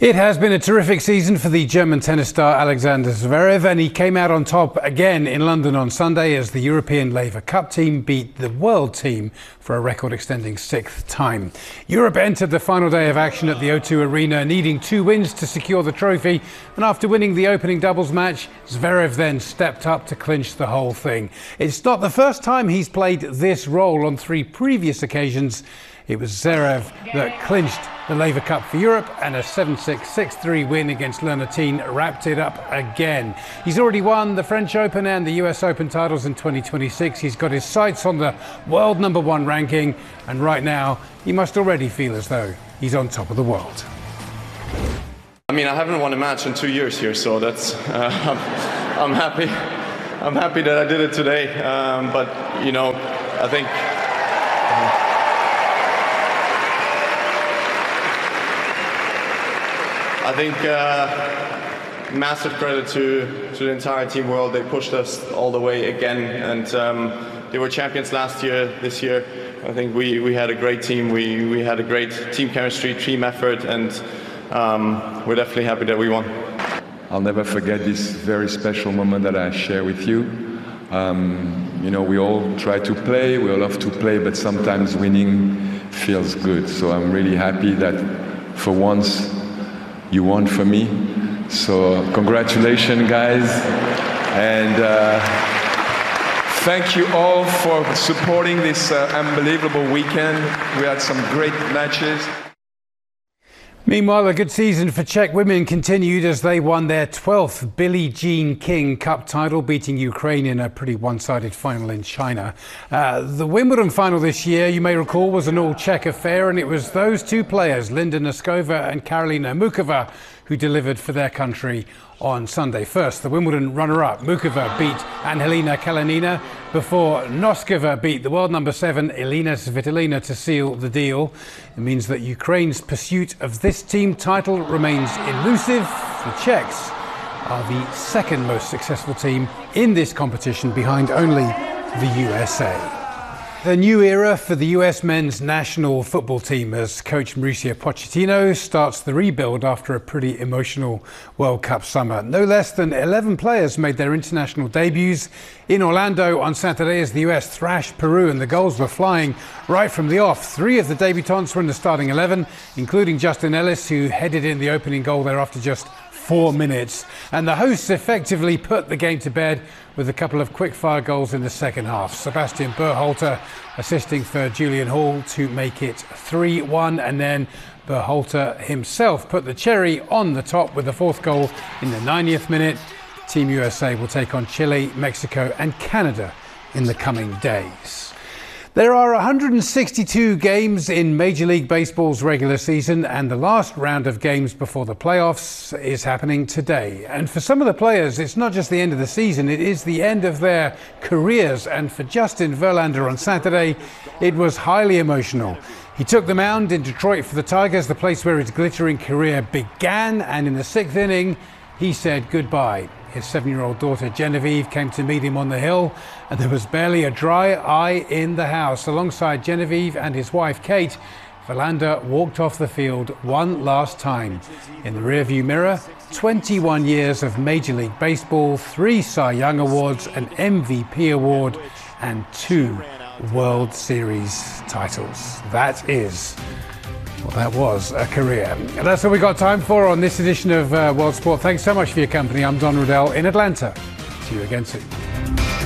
It has been a terrific season for the German tennis star Alexander Zverev, and he came out on top again in London on Sunday as the European Laver Cup team beat the world team for a record-extending sixth time. Europe entered the final day of action at the O2 Arena, needing 2 wins to secure the trophy, and after winning the opening doubles match, Zverev then stepped up to clinch the whole thing. It's not the first time he's played this role. On 3 previous occasions, it was Zverev that clinched the Laver Cup for Europe, and a 7-6, 6-3 win against Lernatin wrapped it up again. He's already won the French Open and the US Open titles in 2026. He's got his sights on the world #1 ranking, and right now he must already feel as though he's on top of the world. I mean, I haven't won a match in 2 years here, so that's I'm happy. I'm happy that I did it today. But you know, I think. Massive credit to the entire team world. They pushed us all the way again, and they were champions last year. This year, I think we had a great team. We had a great team chemistry, team effort, and we're definitely happy that we won. I'll never forget this very special moment that I share with you. You know, we all try to play, we all love to play, but sometimes winning feels good. So I'm really happy that for once you won for me. So congratulations, guys. And thank you all for supporting this unbelievable weekend. We had some great matches. Meanwhile, a good season for Czech women continued as they won their 12th Billie Jean King Cup title, beating Ukraine in a pretty one-sided final in China. The Wimbledon final this year, you may recall, was an all-Czech affair, and it was those 2 players, Linda Noskova and Karolina Muchova, who delivered for their country on Sunday. First, the Wimbledon runner-up, Muchova, beat Angelina Kalinina before Noskova beat the world #7, Elina Svitolina, to seal the deal. It means that Ukraine's pursuit of this team title remains elusive. The Czechs are the second most successful team in this competition, behind only the USA. The new era for the US men's national football team as coach Mauricio Pochettino starts the rebuild after a pretty emotional World Cup summer. No less than 11 players made their international debuts in Orlando on Saturday as the US thrashed Peru, and the goals were flying right from the off. 3 of the debutants were in the starting 11, including Justin Ellis, who headed in the opening goal there after just 4 minutes. And the hosts effectively put the game to bed with a couple of quick-fire goals in the second half. Sebastian Berhalter assisting for Julian Hall to make it 3-1, and then Berhalter himself put the cherry on the top with the 4th goal in the 90th minute. Team USA will take on Chile, Mexico and Canada in the coming days. There are 162 games in Major League Baseball's regular season, and the last round of games before the playoffs is happening today. And for some of the players, it's not just the end of the season, it is the end of their careers. And for Justin Verlander on Saturday, it was highly emotional. He took the mound in Detroit for the Tigers, the place where his glittering career began, and in the 6th inning, he said goodbye. His 7-year-old daughter Genevieve came to meet him on the hill, and there was barely a dry eye in the house. Alongside Genevieve and his wife Kate, Verlander walked off the field one last time. In the rearview mirror, 21 years of Major League Baseball, 3 Cy Young Awards, an MVP award, and 2 World Series titles. That was a career. And that's all we got time for on this edition of World Sport. Thanks so much for your company. I'm Don Riddell in Atlanta. See you again soon.